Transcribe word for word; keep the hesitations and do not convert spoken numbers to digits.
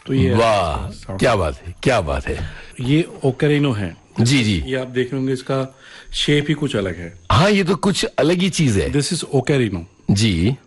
तो ये वाह, क्या बात है, क्या बात है। ये ओकेरिनो है। जी जी, ये आप देख होंगे, इसका शेप ही कुछ अलग है। हाँ, ये तो कुछ अलग ही चीज है। This is ओकेरिनो। जी।